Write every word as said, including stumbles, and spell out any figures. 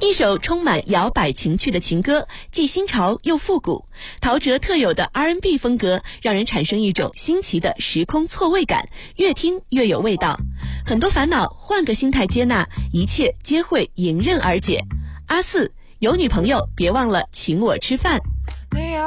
一首充满摇摆情趣的情歌，既新潮又复古。陶喆特有的 R and B 风格让人产生一种新奇的时空错位感，越听越有味道。很多烦恼换个心态接纳，一切皆会迎刃而解。阿四，有女朋友别忘了请我吃饭。